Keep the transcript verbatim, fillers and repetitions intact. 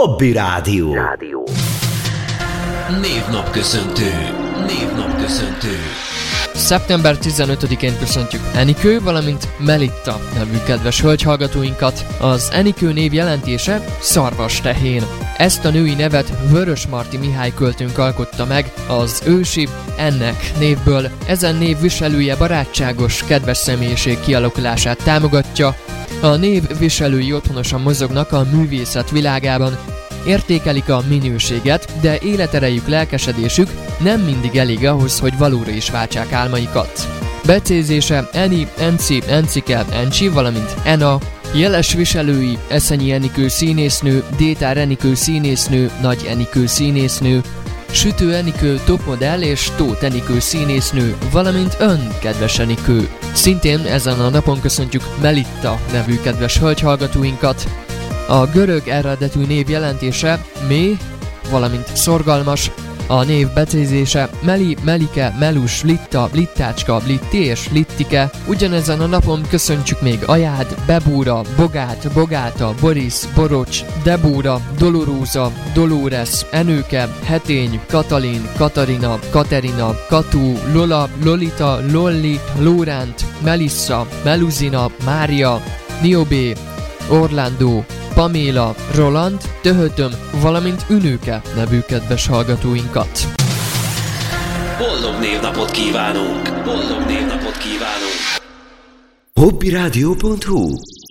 Hobby Rádió. Rádió. Névnapköszöntő. Névnapköszöntő. szeptember tizenötödikén köszöntjük Enikő, valamint Melitta nevű kedves hölgyhallgatóinkat. Az Enikő név jelentése szarvastehén. Ezt a női nevet Vörösmarty Mihály költőnk alkotta meg az ősi ennek névből. Ezen név viselője barátságos, kedves személyiség kialakulását támogatja. A név viselői otthonosan mozognak a művészet világában, értékelik a minőséget, de életerejük, lelkesedésük nem mindig elég ahhoz, hogy valóra is váltsák álmaikat. Becézése Eni, Enci, Encike, Encsi, valamint Ena. Jeles viselői Eszenyi Enikő színésznő, Détár Enikő színésznő, Nagy Enikő színésznő, Sütő Enikő topmodell és Tóth Enikő színésznő, valamint ön, kedves Enikő. Szintén ezen a napon köszöntjük Melitta nevű kedves hölgyhallgatóinkat. A görög eredetű név jelentése méh, valamint szorgalmas, a név becézése Meli, Melike, Melus, Litta, Littácska, Litti és Littike. Ugyanezen a napon köszöntjük még Ajád, Bebúra, Bogát, Bogáta, Boris, Borocs, Debúra, Doloróza, Dolores, Enőke, Hetény, Katalin, Katarina, Katerina, Katú, Lola, Lolita, Lolli, Lóránt, Melissa, Meluzina, Mária, Niobé, Orlando, Paméla, Roland, Töhötöm, valamint Ünőke nevű kedves hallgatóinkat. Boldog névnapot kívánunk! Boldog névnapot kívánunk! hobby rádió pont hu